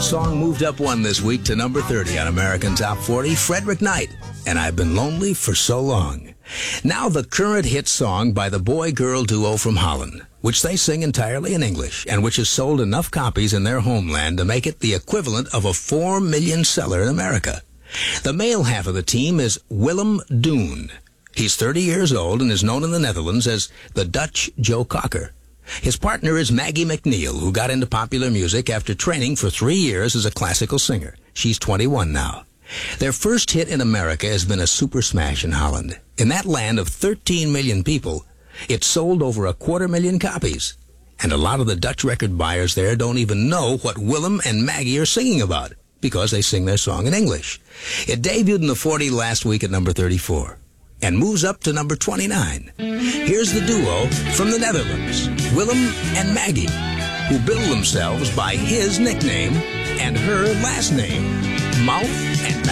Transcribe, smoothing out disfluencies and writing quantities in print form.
Song moved up one this week to number 30 on American Top 40, Frederick Knight, and I've Been Lonely for So Long. Now the current hit song by the boy-girl duo from Holland, which they sing entirely in English, and which has sold enough copies in their homeland to make it the equivalent of a 4 million seller in America. The male half of the team is Willem Doon. He's 30 years old and is known in the Netherlands as the Dutch Joe Cocker. His partner is Maggie McNeil, who got into popular music after training for 3 years as a classical singer. She's 21 now. Their first hit in America has been a super smash in Holland. In that land of 13 million people, it sold over 250,000 copies. And a lot of the Dutch record buyers there don't even know what Willem and Maggie are singing about, because they sing their song in English. It debuted in the 40 last week at number 34. And moves up to number 29. Here's the duo from the Netherlands, Willem and Maggie, who bill themselves by his nickname and her last name, Mouth and